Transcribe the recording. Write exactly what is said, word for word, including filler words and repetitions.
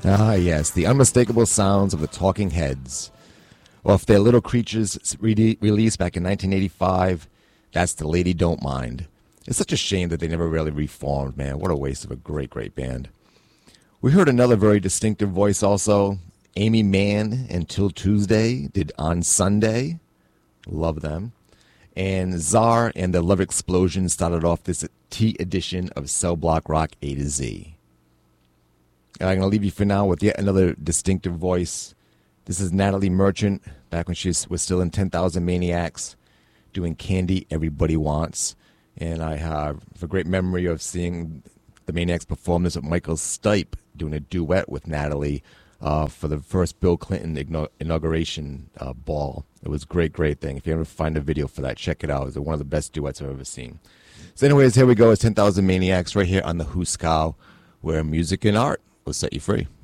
Ah, yes, the unmistakable sounds of the Talking Heads. Off their Little Creatures re- release back in nineteen eighty-five, that's The Lady Don't Mind. It's such a shame that they never really reformed, man. What a waste of a great, great band. We heard another very distinctive voice also. Amy Mann and Till Tuesday did On Sunday. Love them. And Czar and the Love Explosion started off this T edition of Cell Block Rock A to Z. And I'm going to leave you for now with yet another distinctive voice. This is Natalie Merchant, back when she was still in ten thousand Maniacs, doing Candy Everybody Wants. And I have a great memory of seeing the Maniacs perform this with Michael Stipe, doing a duet with Natalie uh, for the first Bill Clinton igno- inauguration uh, ball. It was a great, great thing. If you ever find a video for that, check it out. It's one of the best duets I've ever seen. So anyways, here we go. It's ten thousand Maniacs right here on the Huskow, where music and art will set you free.